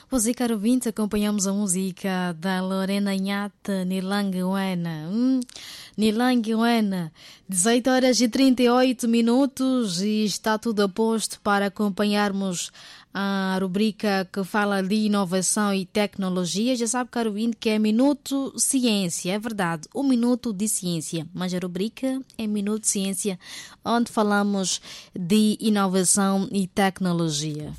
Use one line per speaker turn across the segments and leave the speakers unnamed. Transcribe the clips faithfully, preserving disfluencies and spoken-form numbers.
Pois é, caro ouvinte, acompanhamos a música da Lorena Nhata, Nilanguena. Hum, Nilanguena, dezoito horas e trinta e oito minutos e está tudo a posto para acompanharmos a rubrica que fala de inovação e tecnologia. Já sabe, caro ouvinte, que é Minuto Ciência. É verdade, um minuto de ciência, mas a rubrica é Minuto Ciência, onde falamos de inovação e tecnologia.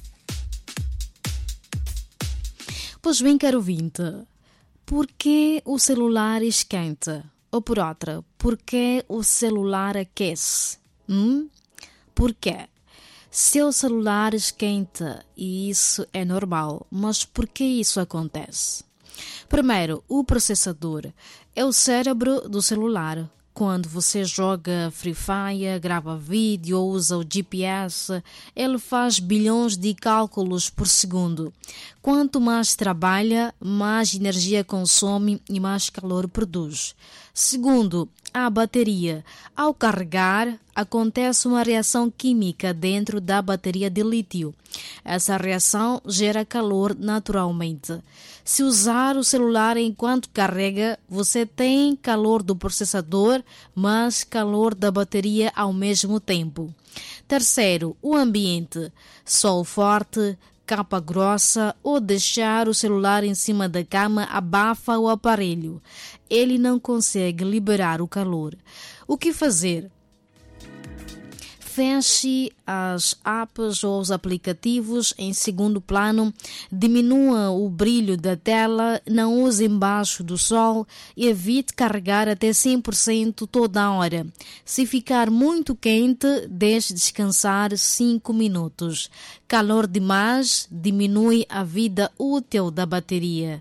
Pois bem, caro ouvinte, por que o celular esquenta? Ou por outra, por que o celular aquece? Hum? Por quê? Seu celular esquenta e isso é normal, mas por que isso acontece? Primeiro, o processador é o cérebro do celular. Quando você joga Free Fire, grava vídeo ou usa o G P S, ele faz bilhões de cálculos por segundo. Quanto mais trabalha, mais energia consome e mais calor produz. Segundo, a bateria. Ao carregar, acontece uma reação química dentro da bateria de lítio. Essa reação gera calor naturalmente. Se usar o celular enquanto carrega, você tem calor do processador, mas calor da bateria ao mesmo tempo. Terceiro, o ambiente. Sol forte, capa grossa ou deixar o celular em cima da cama abafa o aparelho. Ele não consegue liberar o calor. O que fazer? Feche as apps ou os aplicativos em segundo plano, diminua o brilho da tela, não use embaixo do sol e evite carregar até cem por cento toda a hora. Se ficar muito quente, deixe descansar cinco minutos. Calor demais diminui a vida útil da bateria.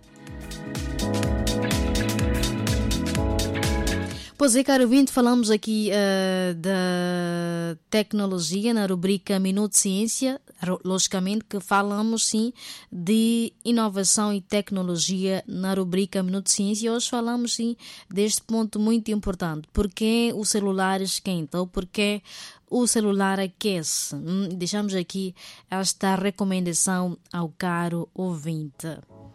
Pois é, caro ouvinte, falamos aqui uh, da tecnologia na rubrica Minuto Ciência, logicamente que falamos sim de inovação e tecnologia na rubrica Minuto Ciência. Hoje falamos sim deste ponto muito importante, porque o celular esquenta ou porque o celular aquece. Hum, deixamos aqui esta recomendação ao caro ouvinte.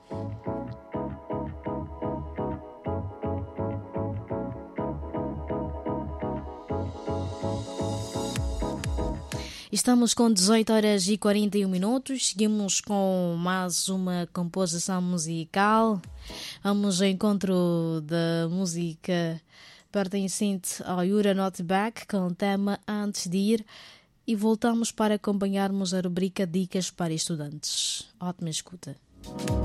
Estamos com dezoito horas e quarenta e um minutos, seguimos com mais uma composição musical. Vamos ao encontro da música pertencente ao You're Not Back com o tema Antes de Ir e voltamos para acompanharmos a rubrica Dicas para Estudantes. Ótima escuta.